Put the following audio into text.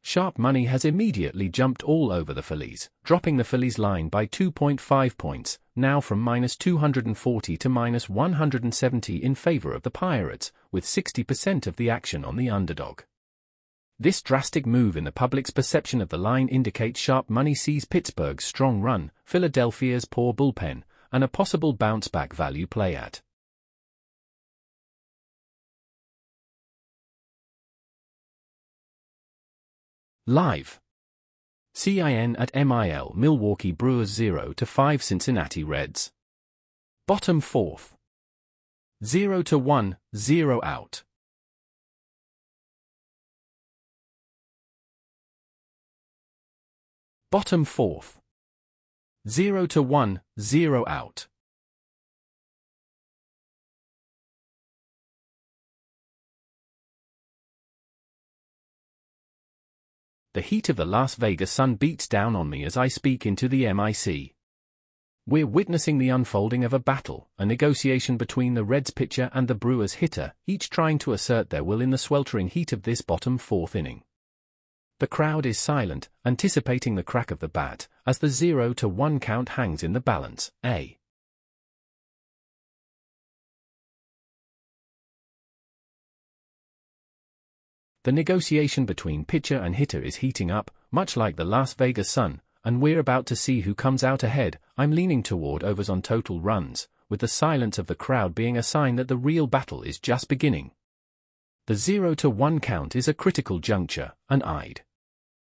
Sharp money has immediately jumped all over the Phillies, dropping the Phillies line by 2.5 points, now from -240 to -170 in favor of the Pirates, with 60% of the action on the underdog. This drastic move in the public's perception of the line indicates sharp money sees Pittsburgh's strong run, Philadelphia's poor bullpen, and a possible bounce-back value play at Live. CIN at MIL Milwaukee Brewers 0-5 Cincinnati Reds. Bottom fourth. 0-1, 0 out. Bottom fourth. 0-1, 0 out. The heat of the Las Vegas sun beats down on me as I speak into the mic. We're witnessing the unfolding of a battle, a negotiation between the Reds pitcher and the Brewers hitter, each trying to assert their will in the sweltering heat of this bottom fourth inning. The crowd is silent, anticipating the crack of the bat, as the 0-1 count hangs in the balance. The negotiation between pitcher and hitter is heating up, much like the Las Vegas sun, and we're about to see who comes out ahead. I'm leaning toward overs on total runs, with the silence of the crowd being a sign that the real battle is just beginning. The 0-1 count is a critical juncture, and I'd